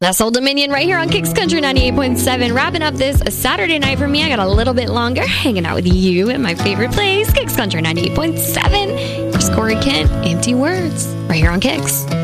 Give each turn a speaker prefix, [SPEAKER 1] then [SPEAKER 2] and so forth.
[SPEAKER 1] That's Old Dominion right here on Kicks Country 98.7. Wrapping up this Saturday night for me. I got a little bit longer hanging out with you in my favorite place, Kicks Country 98.7. Here's Corey Kent, Empty Words, right here on Kicks.